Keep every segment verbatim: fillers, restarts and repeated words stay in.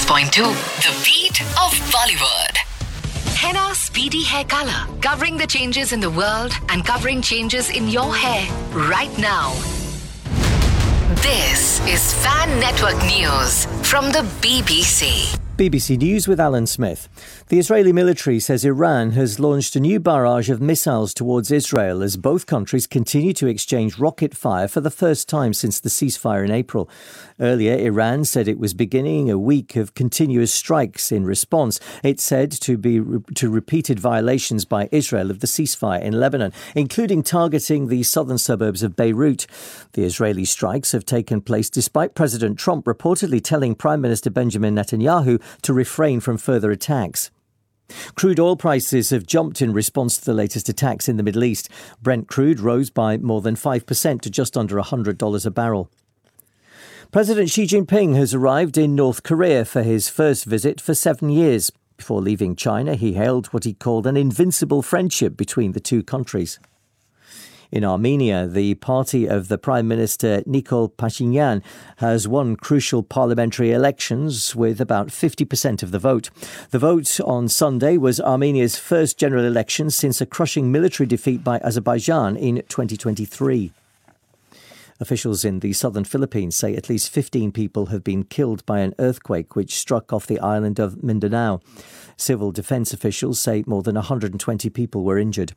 point two, the beat of Bollywood. Henna Speedy Hair Color, covering the changes in the world and covering changes in your hair right now. This is Fan Network News from the B B C. B B C News with Alan Smith. The Israeli military says Iran has launched a new barrage of missiles towards Israel as both countries continue to exchange rocket fire for the first time since the ceasefire in April. Earlier, Iran said it was beginning a week of continuous strikes in response. It said to be to repeated violations by Israel of the ceasefire in Lebanon, including targeting the southern suburbs of Beirut. The Israeli strikes have taken place despite President Trump reportedly telling Prime Minister Benjamin Netanyahu to refrain from further attacks. Crude oil prices have jumped in response to the latest attacks in the Middle East. Brent crude rose by more than five percent to just under one hundred dollars a barrel. President Xi Jinping has arrived in North Korea for his first visit for seven years. Before leaving China, he hailed what he called an invincible friendship between the two countries. In Armenia, the party of the Prime Minister Nikol Pashinyan has won crucial parliamentary elections with about fifty percent of the vote. The vote on Sunday was Armenia's first general election since a crushing military defeat by Azerbaijan in twenty twenty-three. Officials in the southern Philippines say at least fifteen people have been killed by an earthquake which struck off the island of Mindanao. Civil defense officials say more than one hundred twenty people were injured.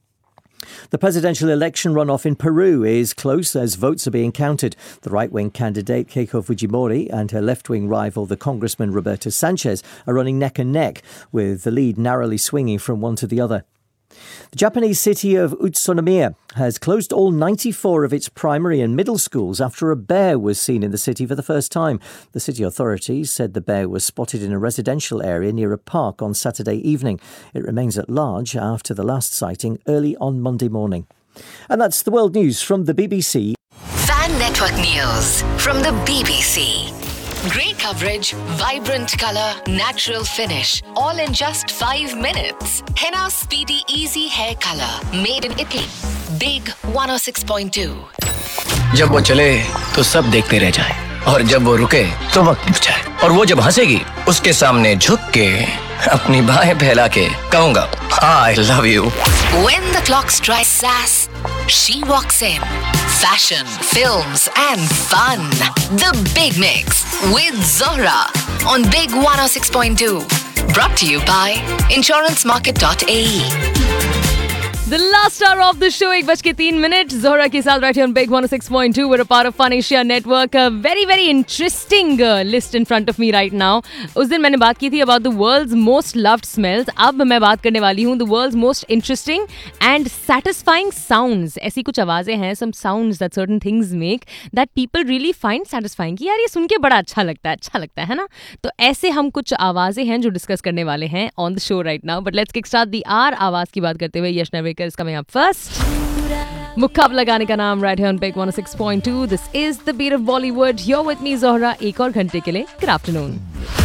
The presidential election runoff in Peru is close as votes are being counted. The right-wing candidate Keiko Fujimori and her left-wing rival, the Congressman Roberto Sanchez, are running neck and neck, with the lead narrowly swinging from one to the other. The Japanese city of Utsunomiya has closed all ninety-four of its primary and middle schools after a bear was seen in the city for the first time. The city authorities said the bear was spotted in a residential area near a park on Saturday evening. It remains at large after the last sighting early on Monday morning. And that's the world news from the B B C. Fan Network News from the B B C. Great coverage, vibrant colour, natural finish, all in just five minutes. Henna Speedy Easy Hair Color, made in Italy. Big one oh six point two. जब वो चले तो सब देखते रह जाएं, और जब वो रुके तो वक्त रुक जाए, और वो जब हंसेगी उसके सामने झुक के अपनी बाहें फैला के कहूँगा I love you. When the clock strikes sass, she walks in. Fashion, films and fun. The Big Mix with Zohra on Big one oh six point two. Brought to you by insurance market dot a e. The last hour of the show, एक बज के तीन minute. Zohra के साथ right here on Big one oh six point two. We're a part of Fun Asia Network. A very very interesting uh, list in front of me right now. उस दिन मैंने बात की थी about the world's most loved smells. अब मैं बात करने वाली हूँ the world's most interesting and satisfying sounds. ऐसी कुछ आवाजें हैं, some sounds that certain things make that people really find satisfying. कि यार ये सुन के बड़ा अच्छा लगता है, अच्छा लगता है ना? तो ऐसे हम कुछ आवाजें हैं जो डिस्कस करने वाले हैं on the show right now. But let's kickstart the hour. आवाज की बात करते हुए यश Narvekar is coming up first. मुक्काब लगाने का नाम right here on Big one oh six point two. This is the beat of Bollywood. You're with me, Zohra. एक और घंटे के लिए. Good afternoon.